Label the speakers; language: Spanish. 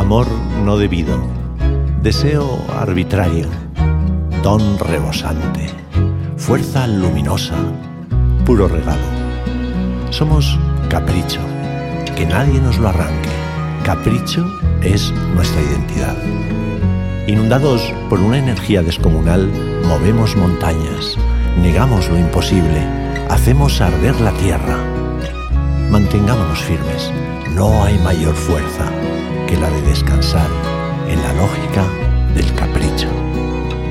Speaker 1: Amor no debido, deseo arbitrario, don rebosante, fuerza luminosa, puro regalo. Somos capricho, que nadie nos lo arranque. Capricho es nuestra identidad. Inundados por una energía descomunal, movemos montañas, negamos lo imposible, hacemos arder la tierra. Mantengámonos firmes, no hay mayor fuerza que la de descansar en la lógica del capricho.